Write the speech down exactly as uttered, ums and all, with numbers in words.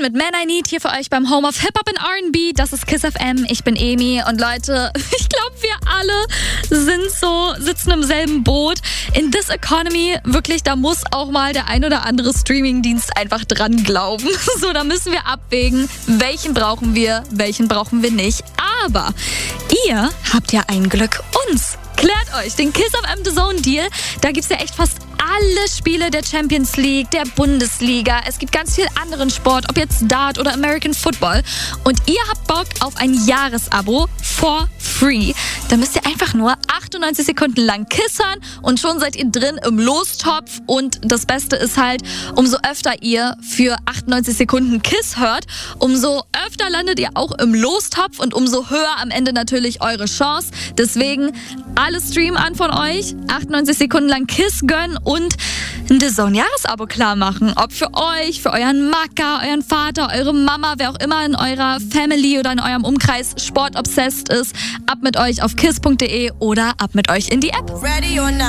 mit Man I Need hier für euch beim Home of Hip-Hop and R and B. Das ist KISS F M, ich bin Emi und Leute, ich glaube, wir alle sind so, sitzen im selben Boot. In this economy, wirklich, da muss auch mal der ein oder andere Streamingdienst einfach dran glauben. So, da müssen wir abwägen, welchen brauchen wir, welchen brauchen wir nicht. Aber ihr habt ja ein Glück, uns. Klärt euch den KISS F M The Zone Deal. Da gibt's ja echt fast alle Spiele der Champions League, der Bundesliga. Es gibt ganz viel anderen Sport, ob jetzt Dart oder American Football. Und ihr habt Bock auf ein Jahresabo for free. Da müsst ihr einfach nur achtundneunzig Sekunden lang KISS hören und schon seid ihr drin im Lostopf. Und das Beste ist halt, umso öfter ihr für achtundneunzig Sekunden KISS hört, umso öfter landet ihr auch im Lostopf und umso höher am Ende natürlich eure Chance. Deswegen alle Stream an von euch, achtundneunzig Sekunden lang KISS gönnen und ein The Zone Jahresabo klar machen. Ob für euch, für euren Macker, euren Vater, eure Mama, wer auch immer in eurer Family oder in eurem Umkreis sportobsessed ist. Ab mit euch auf kiss punkt de oder ab mit euch in die App. Ready or not.